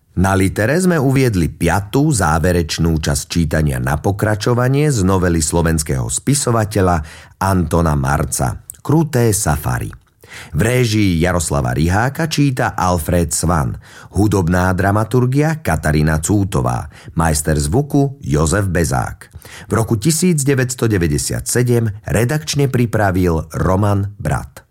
Na litere sme uviedli 5. záverečnú časť čítania na pokračovanie z novely slovenského spisovateľa Antona Marca Kruté safari. V réžii Jaroslava Riháka číta Alfred Svan, hudobná dramaturgia Katarína Cútová, majster zvuku Jozef Bezák. V roku 1997 redakčne pripravil Roman Brat.